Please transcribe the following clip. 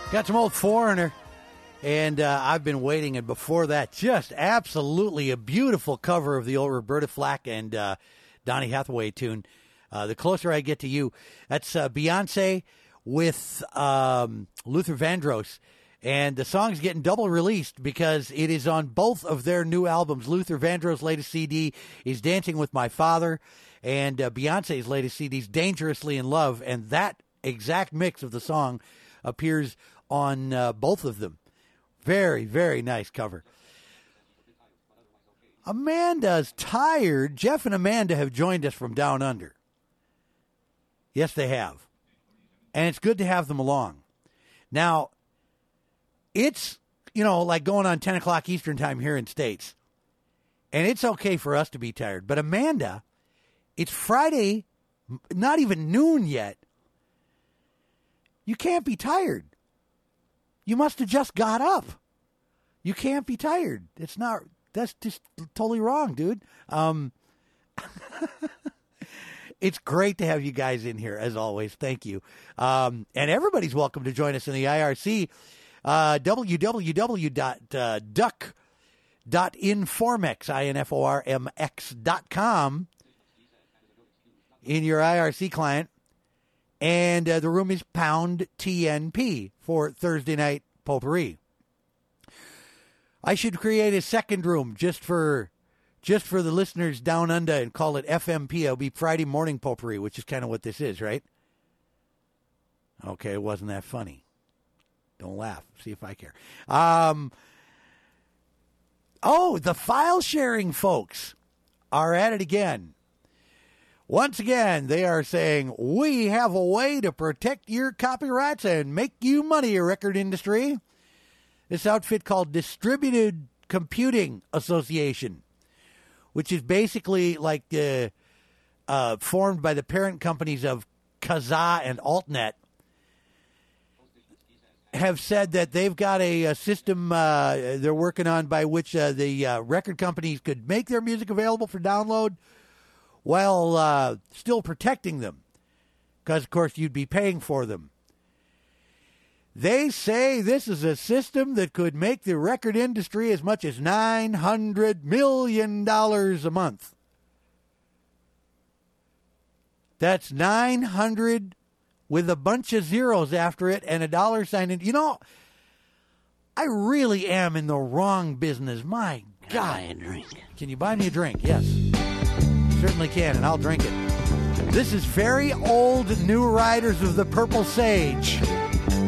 Got some old Foreigner, and I've been waiting. And before that, just absolutely a beautiful cover of the old Roberta Flack and Donny Hathaway tune, The Closer I Get to You. That's Beyonce with Luther Vandross. And the song's getting double released because it is on both of their new albums. Luther Vandross' latest CD is Dancing with My Father, and Beyonce's latest CD is Dangerously in Love. And that exact mix of the song appears on both of them. Very, very nice cover. Amanda's tired. Jeff and Amanda have joined us from down under. Yes, they have. And it's good to have them along. Now, it's, like going on 10 o'clock Eastern time here in States. And it's okay for us to be tired. But Amanda, it's Friday, not even noon yet. You can't be tired. You must have just got up. You can't be tired. That's just totally wrong, dude. It's great to have you guys in here, as always. Thank you. And everybody's welcome to join us in the IRC. www.duck.informex.com in your IRC client. And the room is pound TNP for Thursday night potpourri. I should create a second room just for the listeners down under and call it FMP. It'll be Friday morning potpourri, which is kind of what this is, right? Okay, it wasn't that funny. Don't laugh. See if I care. The file sharing folks are at it again. Once again, they are saying, we have a way to protect your copyrights and make you money, record industry. This outfit called Distributed Computing Association, which is basically like formed by the parent companies of Kazaa and AltNet, have said that they've got a system they're working on by which the record companies could make their music available for download while still protecting them, because, of course, you'd be paying for them. They say this is a system that could make the record industry as much as $900 million a month. That's 900 with a bunch of zeros after it and a dollar sign. And, I really am in the wrong business. My God. Can I buy a drink? Can you buy me a drink? Yes. Certainly can, and I'll drink it. This is very old New Riders of the Purple Sage.